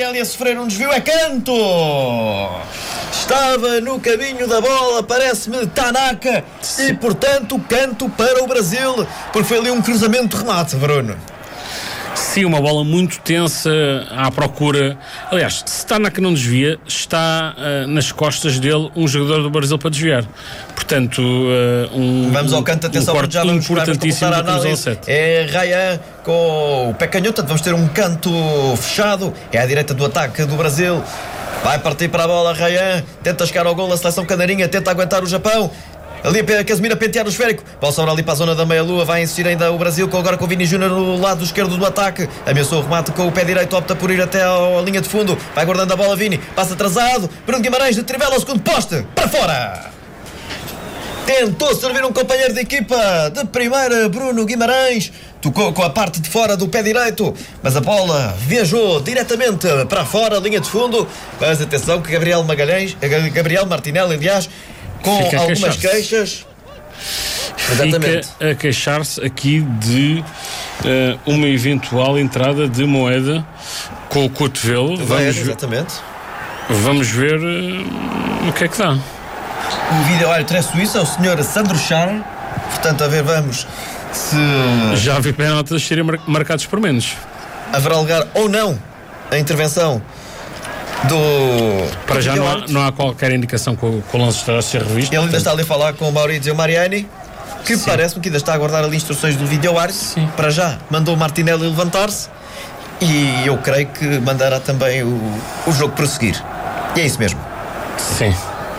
Martinelli a sofrer um desvio, é canto! Estava no caminho da bola, parece-me Tanaka, e portanto canto para o Brasil, porque foi ali um cruzamento de remate, Bruno. Sim, uma bola muito tensa à procura. Aliás, se Tanaka não desvia, está nas costas dele um jogador do Brasil para desviar. Portanto, vamos ao canto, atenção, corte já vamos importantíssimo a análise. É Ryan com o pé canhoto, vamos ter um canto fechado, é à direita do ataque do Brasil. Vai partir para a bola, Ryan tenta chegar ao gol, a seleção canarinha tenta aguentar o Japão. Ali a Casemiro a pentear o esférico. Bola sobra ali para a zona da meia-lua. Vai insistir ainda o Brasil, agora com o Vini Júnior no lado esquerdo do ataque. Ameaçou o remate com o pé direito. Opta por ir até a linha de fundo. Vai guardando a bola Vini. Passa atrasado. Bruno Guimarães de trivela ao segundo poste. Para fora. Tentou servir um companheiro de equipa de primeira, Bruno Guimarães. Tocou com a parte de fora do pé direito, mas a bola viajou diretamente para fora, linha de fundo. Mas atenção que Gabriel Martinelli, aliás, com algumas queixas. Exatamente. Fica a queixar-se aqui de uma eventual entrada de moeda com o cotovelo. Exatamente. Vamos ver o que é que dá. O vídeo árbitro é suíço, é o senhor Sandro Schar. Portanto, a ver, vamos se... Já vi penaltis serem marcados por menos. Haverá lugar ou não a intervenção do... Para já não há qualquer indicação que o lance estará a ser revisto. Ele ainda está ali a falar com o Maurizio Mariani, que parece-me que ainda está a aguardar ali instruções do vídeo árbitro. Para já mandou o Martinelli levantar-se e eu creio que mandará também o jogo prosseguir. E é isso mesmo. Sim.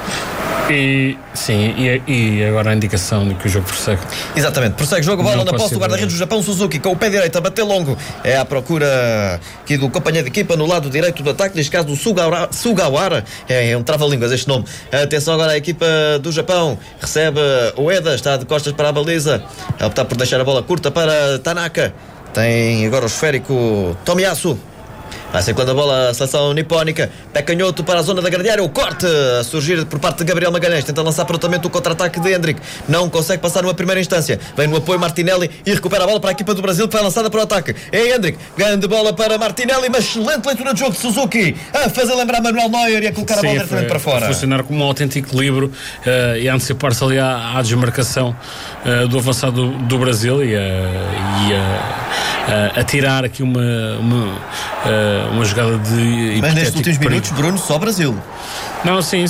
E agora a indicação de que o jogo prossegue. Exatamente, prossegue o jogo, bola na posse do guarda-redes do Japão, Suzuki, com o pé direito a bater longo. É à procura aqui do companheiro de equipa no lado direito do ataque, neste caso do Sugawara. É um trava-línguas este nome. Atenção agora à equipa do Japão. Recebe o Eda, está de costas para a baliza. A optar por deixar a bola curta para Tanaka. Tem agora o esférico Tomiyasu. Vai circulando a bola a seleção nipónica. Pé canhoto para a zona da grande área. O corte a surgir por parte de Gabriel Magalhães. Tenta lançar prontamente o contra-ataque de Hendrick. Não consegue passar numa primeira instância. Vem no apoio Martinelli e recupera a bola para a equipa do Brasil, que vai lançada para o ataque. É Hendrick. Grande bola para Martinelli. Uma excelente leitura de jogo de Suzuki. A fazer lembrar Manuel Neuer e a colocar a bola diretamente para fora. Funcionar como um autêntico livro e a antecipar-se ali à desmarcação do avançado do Brasil e a tirar aqui uma jogada de... Mas nestes últimos minutos, Bruno, só Brasil. Não, sim.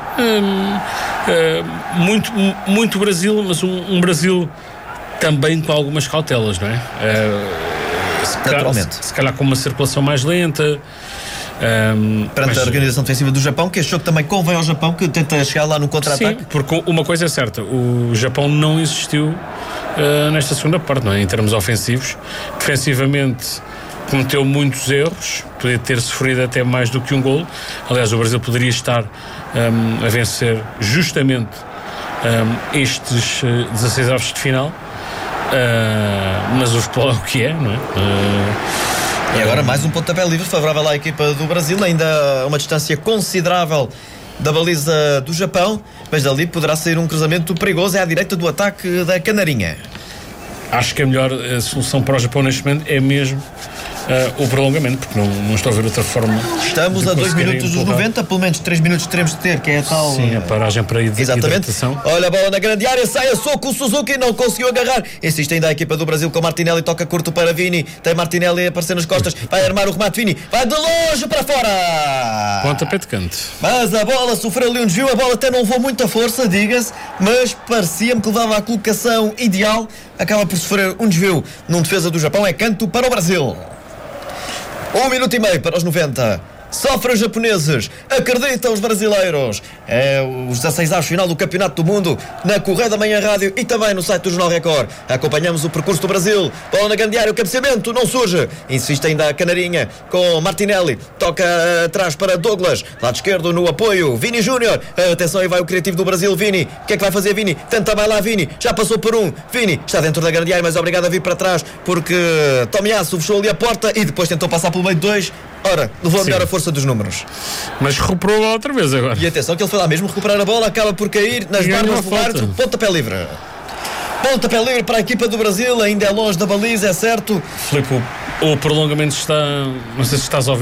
Muito Brasil, mas um Brasil também com algumas cautelas, não é? Naturalmente. Se calhar com uma circulação mais lenta. Perante a organização defensiva do Japão, que achou que também convém ao Japão, que tenta chegar lá no contra-ataque. Sim, porque uma coisa é certa, o Japão não existiu nesta segunda parte, não é? Em termos ofensivos. Defensivamente cometeu muitos erros, podia ter sofrido até mais do que um golo. Aliás, o Brasil poderia estar a vencer justamente estes 16 avos de final, mas o futebol é o que é, não é? E agora mais um pontapé livre favorável à equipa do Brasil, ainda uma distância considerável da baliza do Japão, mas dali poderá sair um cruzamento perigoso, é à direita do ataque da Canarinha. Acho que a melhor solução para o Japão neste momento é mesmo o prolongamento, porque não estou a ver outra forma. Estamos a 2 minutos dos 90, pelo menos 3 minutos teremos de ter, que é a tal... Sim, a paragem para hidratação. Olha a bola na grande área, sai a soco, o Suzuki não conseguiu agarrar. Insiste ainda a equipa do Brasil com Martinelli, toca curto para Vini. Tem Martinelli a aparecer nas costas, vai armar o remate Vini, vai de longe para fora. Pontapé de canto. Mas a bola sofreu ali um desvio, a bola até não levou muita força, diga-se, mas parecia-me que levava a colocação ideal. Acaba por sofrer um desvio num defesa do Japão, é canto para o Brasil. 1 minuto e meio para os 90. Sofrem os japoneses, acreditam os brasileiros. É os 16 avos final do Campeonato do Mundo na Correia da Manhã Rádio e também no site do Jornal Record. Acompanhamos o percurso do Brasil. Bola na grande área, o cabeceamento não surge. Insiste ainda a Canarinha com Martinelli. Toca atrás para Douglas. Lado esquerdo no apoio, Vini Júnior. Atenção, aí vai o criativo do Brasil, Vini. O que é que vai fazer Vini? Tenta bailar Vini. Já passou por um. Vini está dentro da grande área, mas obrigado a vir para trás porque Tomiyasu fechou ali a porta e depois tentou passar pelo meio de dois. Ora, levou a melhor a força dos números. Mas recuperou lá outra vez agora. E atenção que ele foi lá mesmo recuperar a bola, acaba por cair nas barbas do árbitro. Pontapé livre. Pontapé livre para a equipa do Brasil, ainda é longe da baliza, é certo. Filipe, o prolongamento está... Não sei se estás a ouvir.